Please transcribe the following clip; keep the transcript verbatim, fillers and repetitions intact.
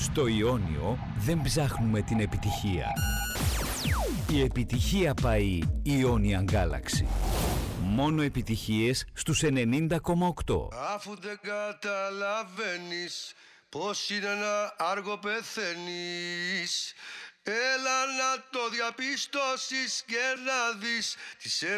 Στο Ιόνιο δεν ψάχνουμε την επιτυχία. Η επιτυχία πάει Ionian Galaxy. Μόνο επιτυχίες στους ενενήντα κόμμα οκτώ. Αφού δεν καταλαβαίνεις πως είναι ένα άργο πεθαίνεις, έλα να το διαπιστώσεις και να δεις τις